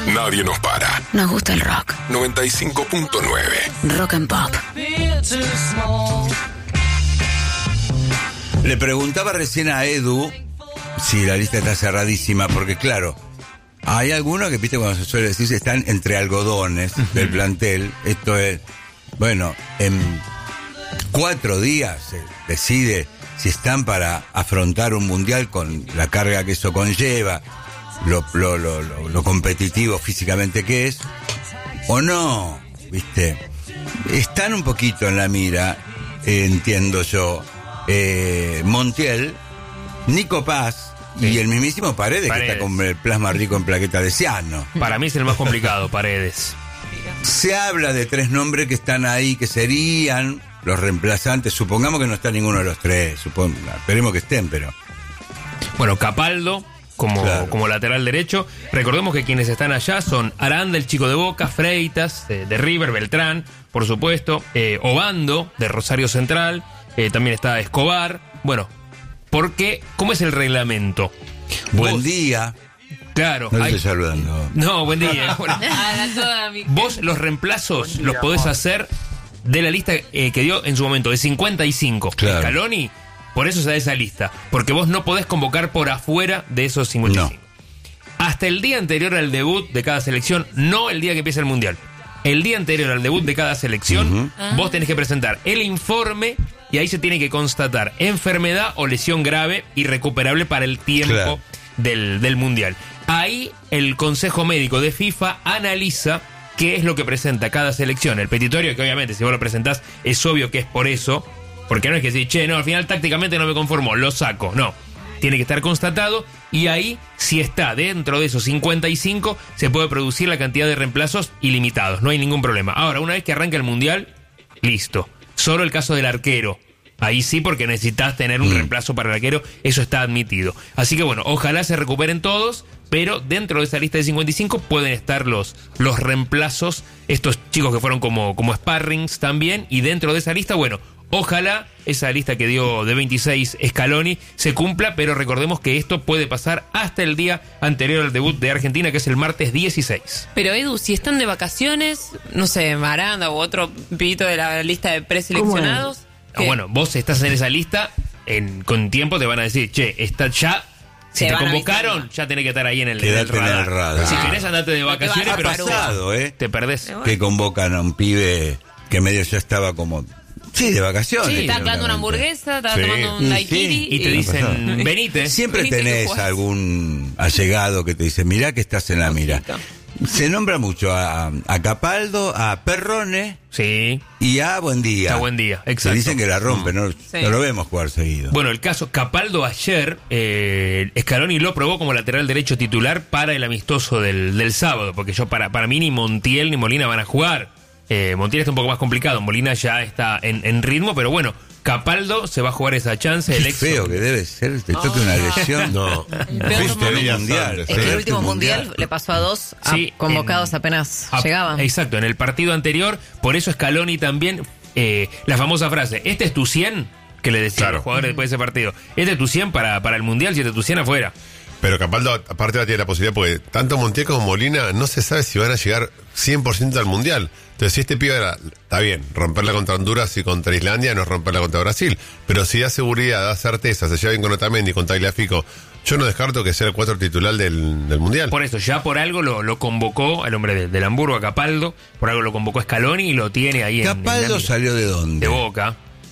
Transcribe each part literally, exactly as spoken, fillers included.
Nadie nos para. Nos gusta el rock. noventa y cinco punto nueve. Rock and Pop. Le preguntaba recién a Edu si la lista está cerradísima, porque claro, hay algunos que, viste, cuando se suele decir, están entre algodones del plantel. Esto es, bueno, en cuatro días se decide si están para afrontar un mundial con la carga que eso conlleva, lo, lo, lo, lo, lo competitivo físicamente que es, o no, viste. Están un poquito en la mira, eh, entiendo yo, eh, Montiel, Nico Paz sí. y el mismísimo Paredes, Paredes, que está con el plasma rico en plaqueta de ciano. Para mí es el más complicado, Paredes. Se habla de tres nombres que están ahí, que serían los reemplazantes. Supongamos que no está ninguno de los tres, supong- esperemos que estén, pero... Bueno, Capaldo como, claro. como lateral derecho. Recordemos que quienes están allá son Aranda, el chico de Boca, Freitas, eh, de River, Beltrán, por supuesto, eh, Obando, de Rosario Central, eh, también está Escobar. Bueno, porque, ¿cómo es el reglamento? Buen Vos, día. Claro. No hay... estoy saludando. No, buen día. Bueno, vos los reemplazos los podés hacer de la lista eh, que dio en su momento, de cincuenta y cinco. Claro. Scaloni, por eso se da esa lista. Porque vos no podés convocar por afuera de esos cincuenta y cinco. No. Hasta el día anterior al debut de cada selección, no el día que empieza el Mundial. El día anterior al debut de cada selección, uh-huh. ah. vos tenés que presentar el informe y ahí se tiene que constatar enfermedad o lesión grave irrecuperable para el tiempo claro. del, del Mundial. Ahí el Consejo Médico de FIFA analiza qué es lo que presenta cada selección. El petitorio, que obviamente si vos lo presentás es obvio que es por eso, porque no es que decir, che, no, al final tácticamente no me conformo, lo saco. No, tiene que estar constatado y ahí, si está dentro de esos cincuenta y cinco, se puede producir la cantidad de reemplazos ilimitados, no hay ningún problema. Ahora, una vez que arranca el Mundial, listo. Solo el caso del arquero. Ahí sí, porque necesitas tener un mm. reemplazo para el arquero, eso está admitido. Así que bueno, ojalá se recuperen todos, pero dentro de esa lista de cincuenta y cinco pueden estar los, los reemplazos, estos chicos que fueron como, como sparrings también, y dentro de esa lista, bueno, ojalá esa lista que dio de veintiséis Scaloni se cumpla, pero recordemos que esto puede pasar hasta el día anterior al debut de Argentina, que es el martes dieciséis. Pero Edu, si están de vacaciones, no sé, Aranda u otro pibito de la lista de preseleccionados... Ah, bueno, vos estás en esa lista, en, con tiempo te van a decir, che, está ya... Si te, te convocaron, ya tenés que estar ahí en el, en el radar. En el radar. Si querés andate de vacaciones, pero pasado, ¿eh? te perdés. Que convocan a un pibe que medio ya estaba como... Sí, de vacaciones. Sí, estaba tomando una hamburguesa, estaba sí. tomando un daiquiri. Sí. Y te dicen, venite. Siempre venite tenés algún allegado que te dice, mirá que estás en la mira. Se nombra mucho a, a Capaldo, a Perrone sí. y a Buendía. A Buendía, exacto. Se dicen que la rompe, no, sí. no lo vemos jugar seguido. Bueno, el caso Capaldo ayer, eh, Scaloni lo probó como lateral derecho titular para el amistoso del, del sábado, porque yo para, para mí ni Montiel ni Molina van a jugar. Eh, Montiel está un poco más complicado, Molina ya está en, en ritmo, pero bueno, Capaldo se va a jugar esa chance. Qué el ex... feo que debe ser, te toque oh. una lesión. No, ¿Viste el mundial? Es que el último mundial, mundial le pasó a dos a sí, convocados en, apenas a, llegaban. Exacto, en el partido anterior, por eso Scaloni también, eh, la famosa frase, este es tu cien, que le decían claro. los jugadores después de ese partido, este es tu cien para, para el mundial, si este es tu cien afuera. Pero Capaldo aparte va a tener la posibilidad, porque tanto Montiel como Molina no se sabe si van a llegar cien por ciento al mundial. Entonces, si este pibe era, está bien, romperla contra Honduras y contra Islandia no es romperla contra Brasil. Pero si da seguridad, da certeza, se lleva bien con Otamendi y con Tagliafico, yo no descarto que sea el cuatro titular del, del mundial. Por eso, ya por algo lo, lo convocó al hombre de, del Hamburgo, a Capaldo, por algo lo convocó Scaloni y lo tiene ahí en ¿Capaldo en salió de dónde? De Boca.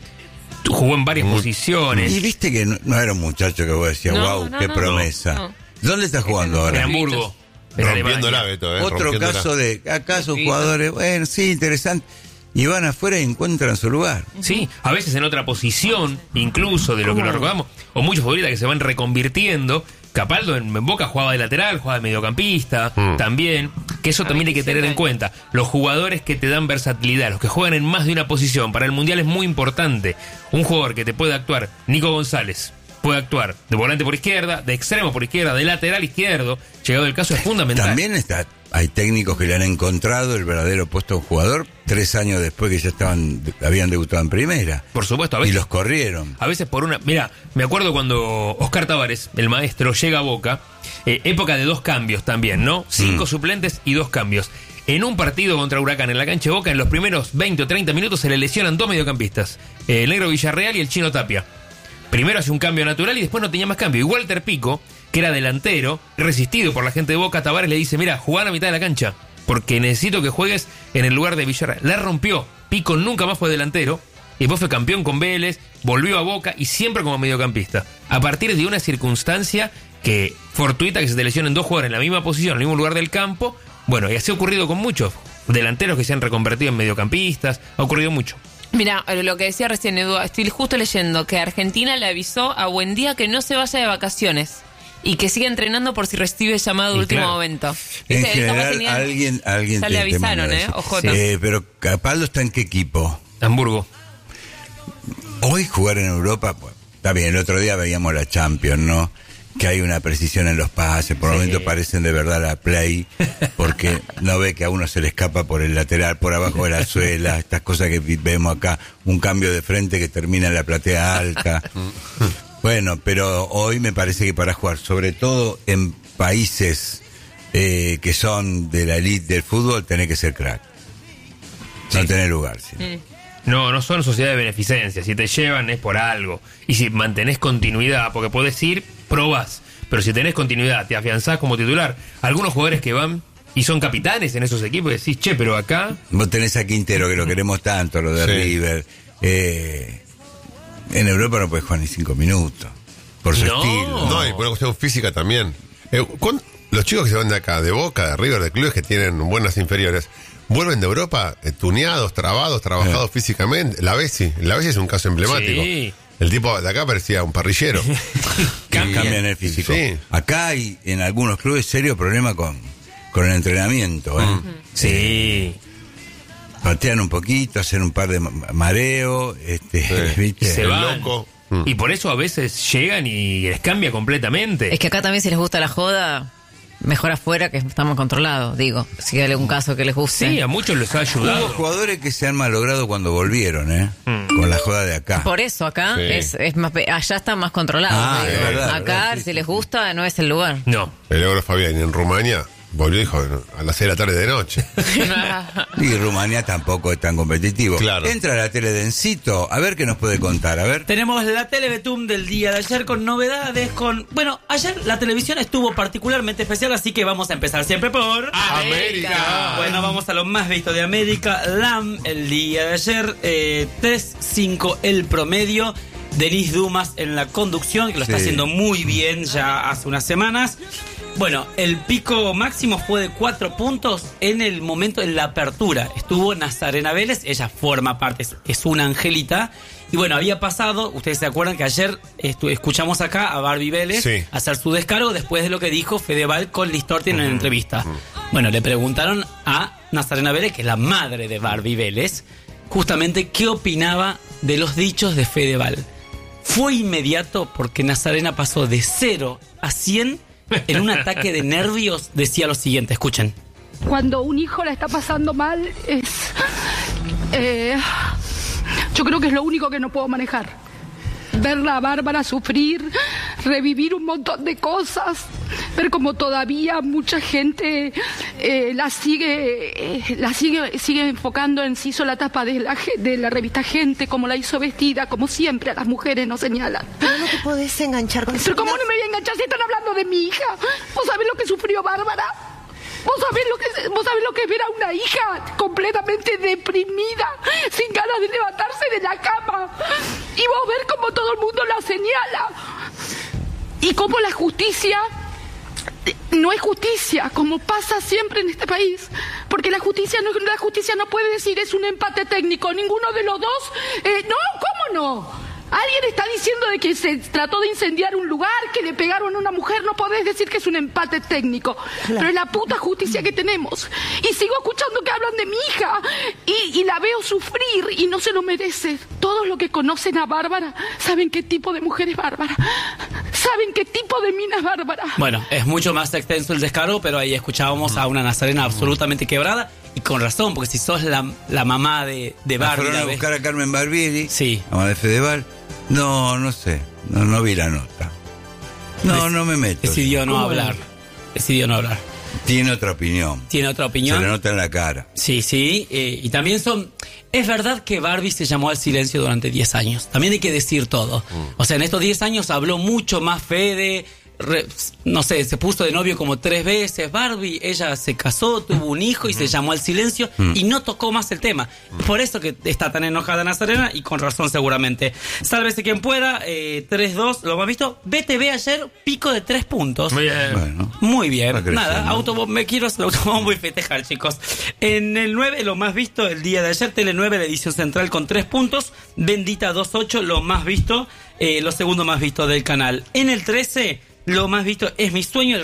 Jugó en varias mm. posiciones. Y viste que no, no era un muchacho que vos decías, no, wow, no, qué no, promesa. No. ¿Dónde está jugando ahora? En Hamburgo. Rompiendo el hábito, ¿eh? Otro caso de, acaso jugadores, bueno, sí, interesante, y van afuera y encuentran su lugar. Sí, a veces en otra posición, incluso de lo que lo recordamos, o muchos futbolistas que se van reconvirtiendo. Capaldo en Boca jugaba de lateral, jugaba de mediocampista, mm. también, que eso también hay que tener en cuenta. Los jugadores que te dan versatilidad, los que juegan en más de una posición, para el Mundial es muy importante. Un jugador que te puede actuar, Nico González, puede actuar de volante por izquierda, de extremo por izquierda, de lateral izquierdo. Llegado el caso es fundamental. También está, hay técnicos que le han encontrado el verdadero puesto a un jugador tres años después que ya estaban habían debutado en primera. Por supuesto, a veces. Y los corrieron. A veces por una... Mira, me acuerdo cuando Oscar Tavares, el maestro, llega a Boca, eh, época de dos cambios también, ¿no? Cinco mm. suplentes y dos cambios. En un partido contra Huracán en la cancha de Boca, en los primeros veinte o treinta minutos se le lesionan dos mediocampistas, eh, el negro Villarreal y el chino Tapia. Primero hace un cambio natural y después no tenía más cambio. Y Walter Pico, que era delantero, resistido por la gente de Boca, Tavares le dice, mira, jugá a la mitad de la cancha, porque necesito que juegues en el lugar de Villarreal. La rompió. Pico nunca más fue delantero, y después fue campeón con Vélez, volvió a Boca y siempre como mediocampista. A partir de una circunstancia que fortuita, que se te lesionen dos jugadores en la misma posición, en el mismo lugar del campo. Bueno, y así ha ocurrido con muchos delanteros que se han reconvertido en mediocampistas, ha ocurrido mucho. Mira, lo que decía recién Edu, estoy justo leyendo que Argentina le avisó a Buendía que no se vaya de vacaciones y que siga entrenando por si recibe llamado de último claro. momento. En ¿Viste? general, tenía... alguien, alguien ya te, le avisaron, te ¿eh? Ojota. Eh, pero Capaldo está en qué equipo? Hamburgo. Hoy jugar en Europa, pues, está bien, el otro día veíamos la Champions, ¿no? Que hay una precisión en los pases, por sí. momentos parecen de verdad la Play, porque no ve que a uno se le escapa por el lateral, por abajo de la suela, estas cosas que vemos acá, un cambio de frente que termina en la platea alta. Bueno, pero hoy me parece que para jugar, sobre todo en países eh, que son de la elite del fútbol, tenés que ser crack. No sí. tenés lugar, ¿sí? Mm. No, no son sociedades de beneficencia. Si te llevan es por algo. Y si mantenés continuidad, porque podés ir, probás. Pero si tenés continuidad, te afianzás como titular. Algunos jugadores que van y son capitanes en esos equipos, decís, che, pero acá... Vos tenés a Quintero, que lo queremos tanto, lo de sí. River. Eh, en Europa no podés jugar ni cinco minutos. Por su no. estilo. No, y por una cuestión física también. Eh, los chicos que se van de acá, de Boca, de River, de clubes que tienen buenas inferiores... Vuelven de Europa eh, tuneados, trabados, trabajados eh. físicamente. La Bessi, la Bessi es un caso emblemático. Sí. El tipo de acá parecía un parrillero. Cambian el físico. Sí. Acá hay en algunos clubes serio problema con, con el entrenamiento. ¿eh? Mm. Sí. Patean un poquito, hacen un par de mareos. Este, sí. ¿viste? Se van. Loco. Y por eso a veces llegan y les cambia completamente. Es que acá también si les gusta la joda... Mejor afuera que estamos controlados, digo. Si hay algún caso que les guste. Sí, a muchos les ha ayudado. Hubo jugadores que se han malogrado cuando volvieron, ¿eh? Mm. Con la joda de acá. Por eso, acá sí. es, es más, allá está más controlado. Ah, digo. Es verdad, acá, verdad, sí, si sí, les sí. gusta, no es el lugar. No. El Euro Fabián en Rumania volvió y dijo a las seis de la tarde de noche. Y Rumanía tampoco es tan competitivo. Claro. Entra a la tele de Encito, a ver qué nos puede contar, a ver. Tenemos la Telebetum del día de ayer con novedades, con... Bueno, ayer la televisión estuvo particularmente especial, así que vamos a empezar siempre por... América. Bueno, vamos a lo más visto de América. L A M, el día de ayer, eh, tres cinco el promedio. Denis Dumas en la conducción, que lo sí. está haciendo muy bien ya hace unas semanas. Bueno, el pico máximo fue de cuatro puntos en el momento, en la apertura. Estuvo Nazarena Vélez, ella forma parte, es, es una angelita. Y bueno, había pasado, ustedes se acuerdan que ayer estu- escuchamos acá a Barbie Vélez sí. hacer su descargo después de lo que dijo Fedeval con Listorti en uh-huh. la entrevista. Uh-huh. Bueno, le preguntaron a Nazarena Vélez, que es la madre de Barbie Vélez, justamente qué opinaba de los dichos de Fedeval. Fue inmediato porque Nazarena pasó de cero a cien en un ataque de nervios. Decía lo siguiente, escuchen. Cuando un hijo la está pasando mal, es... Eh, yo creo que es lo único que no puedo manejar. Verla a Bárbara sufrir, revivir un montón de cosas, ver como todavía mucha gente eh, la sigue eh, la sigue sigue enfocando en si hizo la tapa de la, de la revista Gente, como la hizo vestida, como siempre a las mujeres nos señalan. Pero no te podés enganchar con eso. Pero ¿cómo no me voy a enganchar si están hablando de mi hija? ¿Vos sabés lo que sufrió Bárbara? ¿Vos sabés lo que es, vos sabés lo que es ver a una hija completamente deprimida, sin ganas de levantarse de la cama? Y vos ver cómo todo el mundo la señala. Y cómo la justicia no es justicia, como pasa siempre en este país. Porque la justicia no, la justicia no puede decir es un empate técnico. Ninguno de los dos... Eh, no, ¿cómo no? Alguien está diciendo de que se trató de incendiar un lugar, que le pegaron a una mujer. No podés decir que es un empate técnico. Claro. Pero es la puta justicia que tenemos. Y sigo escuchando que hablan de mi hija. Y, y la veo sufrir y no se lo merece. Todos los que conocen a Bárbara saben qué tipo de mujer es Bárbara. Saben qué tipo de mina es Bárbara. Bueno, es mucho más extenso el descargo, pero ahí escuchábamos a una Nazarena absolutamente quebrada. Y con razón, porque si sos la, la mamá de, de Barbie... Fueron a buscar a Carmen Barbieri, sí. mamá de Fedeval. No, no sé, no, no vi la nota. No, Des, no me meto. Decidió no hablar. Decidió no hablar. Tiene otra opinión. Tiene otra opinión. Se le nota en la cara. Sí, sí. Eh, y también son... Es verdad que Barbie se llamó al silencio durante diez años. También hay que decir todo. Mm. O sea, en estos diez años habló mucho más Fede... Re, no sé, se puso de novio como tres veces Barbie, ella se casó, tuvo un hijo y mm. se llamó al silencio mm. y no tocó más el tema. Mm. Por eso que está tan enojada Nazarena y con razón seguramente. Sálvese quien pueda, eh, tres dos, lo hemos visto. B T V ayer, pico de tres puntos. Muy bien. Bueno, Muy bien. Nada, autobombo, me quiero hacer autobombo y festejar, chicos. En el nueve, lo más visto el día de ayer, Tele nueve, la edición central con tres puntos. Bendita dos ocho, lo más visto, eh, lo segundo más visto del canal. En el trece... Lo más visto es Mi Sueño,